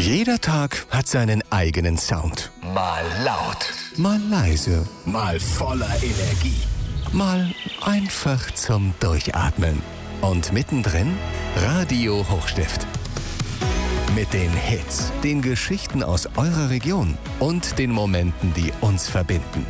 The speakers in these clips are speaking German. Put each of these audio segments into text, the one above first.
Jeder Tag hat seinen eigenen Sound. Mal laut, mal leise, mal voller Energie, mal einfach zum Durchatmen. Und mittendrin Radio Hochstift. Mit den Hits, den Geschichten aus eurer Region und den Momenten, die uns verbinden.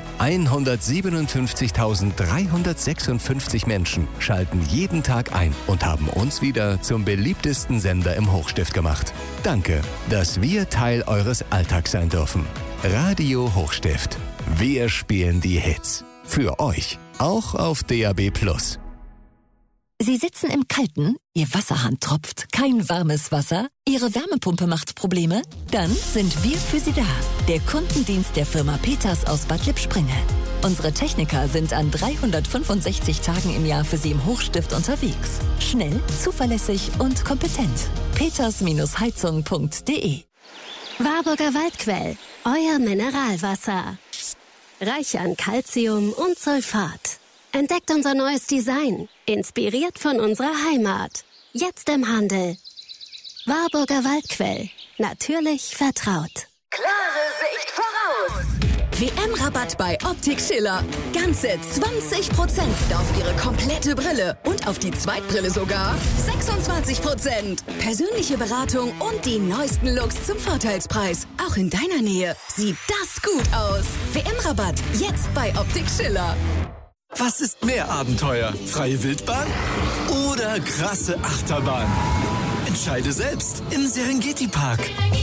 157.356 Menschen schalten jeden Tag ein und haben uns wieder zum beliebtesten Sender im Hochstift gemacht. Danke, dass wir Teil eures Alltags sein dürfen. Radio Hochstift. Wir spielen die Hits. Für euch. Auch auf DAB+. Sie sitzen im Kalten, Ihr Wasserhahn tropft, kein warmes Wasser, Ihre Wärmepumpe macht Probleme? Dann sind wir für Sie da. Der Kundendienst der Firma Peters aus Bad Lippspringe. Unsere Techniker sind an 365 Tagen im Jahr für Sie im Hochstift unterwegs. Schnell, zuverlässig und kompetent. peters-heizung.de Warburger Waldquell, euer Mineralwasser. Reich an Calcium und Sulfat. Entdeckt unser neues Design, inspiriert von unserer Heimat. Jetzt im Handel. Warburger Waldquell, natürlich vertraut. Klare Sicht voraus! WM-Rabatt bei Optik Schiller. Ganze 20% auf Ihre komplette Brille und auf die Zweitbrille sogar 26%. Persönliche Beratung und die neuesten Looks zum Vorteilspreis. Auch in deiner Nähe sieht das gut aus. WM-Rabatt jetzt bei Optik Schiller. Was ist mehr Abenteuer? Freie Wildbahn oder krasse Achterbahn? Entscheide selbst im Serengeti Park.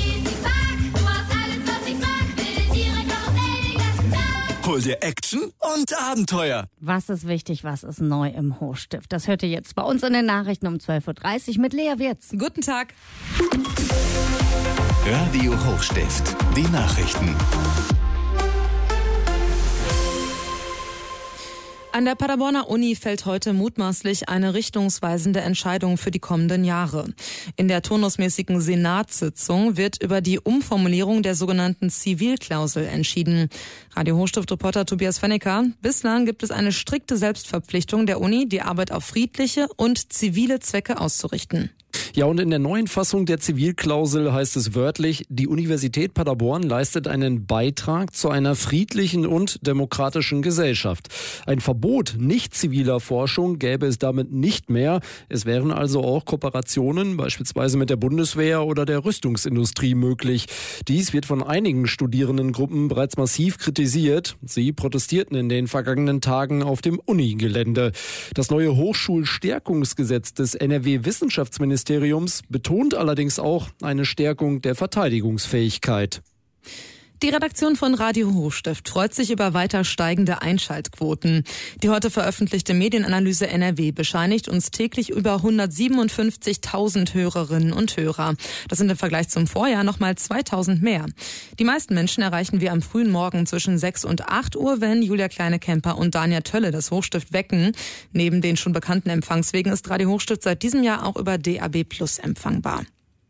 Hol dir Action und Abenteuer. Was ist wichtig, was ist neu im Hochstift? Das hört ihr jetzt bei uns in den Nachrichten um 12.30 Uhr mit Lea Wirz. Guten Tag. Radio Hochstift. Die Nachrichten. An der Paderborner Uni fällt heute mutmaßlich eine richtungsweisende Entscheidung für die kommenden Jahre. In der turnusmäßigen Senatssitzung wird über die Umformulierung der sogenannten Zivilklausel entschieden. Radio Hochstift-Reporter Tobias Fennecker: Bislang gibt es eine strikte Selbstverpflichtung der Uni, die Arbeit auf friedliche und zivile Zwecke auszurichten. Ja, und in der neuen Fassung der Zivilklausel heißt es wörtlich, die Universität Paderborn leistet einen Beitrag zu einer friedlichen und demokratischen Gesellschaft. Ein Verbot nicht ziviler Forschung gäbe es damit nicht mehr. Es wären also auch Kooperationen, beispielsweise mit der Bundeswehr oder der Rüstungsindustrie, möglich. Dies wird von einigen Studierendengruppen bereits massiv kritisiert. Sie protestierten in den vergangenen Tagen auf dem Unigelände. Das neue Hochschulstärkungsgesetz des NRW-Wissenschaftsministeriums betont allerdings auch eine Stärkung der Verteidigungsfähigkeit. Die Redaktion von Radio Hochstift freut sich über weiter steigende Einschaltquoten. Die heute veröffentlichte Medienanalyse NRW bescheinigt uns täglich über 157.000 Hörerinnen und Hörer. Das sind im Vergleich zum Vorjahr nochmal 2.000 mehr. Die meisten Menschen erreichen wir am frühen Morgen zwischen 6 und 8 Uhr, wenn Julia Kleine-Kemper und Danja Tölle das Hochstift wecken. Neben den schon bekannten Empfangswegen ist Radio Hochstift seit diesem Jahr auch über DAB+ empfangbar.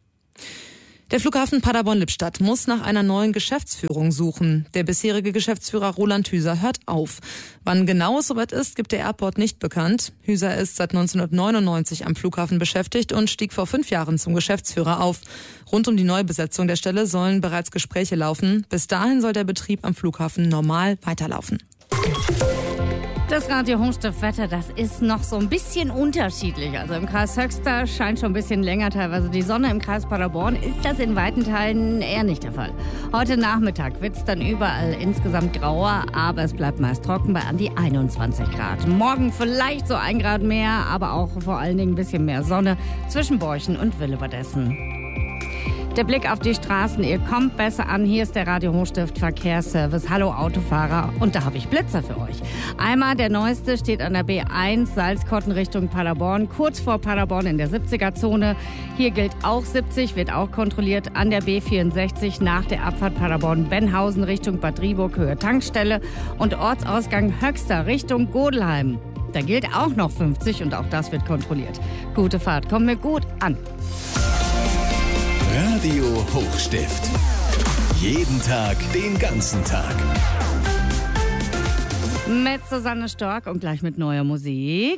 Der Flughafen Paderborn-Lippstadt muss nach einer neuen Geschäftsführung suchen. Der bisherige Geschäftsführer Roland Hüser hört auf. Wann genau es soweit ist, gibt der Airport nicht bekannt. Hüser ist seit 1999 am Flughafen beschäftigt und stieg vor 5 Jahren zum Geschäftsführer auf. Rund um die Neubesetzung der Stelle sollen bereits Gespräche laufen. Bis dahin soll der Betrieb am Flughafen normal weiterlaufen. Das Radio Hochstift-Wetter, das ist noch so ein bisschen unterschiedlich. Also im Kreis Höxter scheint schon ein bisschen länger teilweise die Sonne. Im Kreis Paderborn ist das in weiten Teilen eher nicht der Fall. Heute Nachmittag wird es dann überall insgesamt grauer, aber es bleibt meist trocken bei an die 21 Grad. Morgen vielleicht so 1 Grad mehr, aber auch vor allen Dingen ein bisschen mehr Sonne zwischen Borchen und Willebadessen. Der Blick auf die Straßen, ihr kommt besser an. Hier ist der Radio Hochstift Verkehrsservice. Hallo Autofahrer, und da habe ich Blitzer für euch. Einmal der neueste steht an der B1 Salzkotten Richtung Paderborn, kurz vor Paderborn in der 70er-Zone. Hier gilt auch 70, wird auch kontrolliert. An der B64 nach der Abfahrt Paderborn-Benhausen Richtung Bad Driburg, Höhe Tankstelle, und Ortsausgang Höxter Richtung Godelheim. Da gilt auch noch 50 und auch das wird kontrolliert. Gute Fahrt, kommt mir gut an. Radio Hochstift. Jeden Tag, den ganzen Tag. Mit Susanne Stork und gleich mit neuer Musik.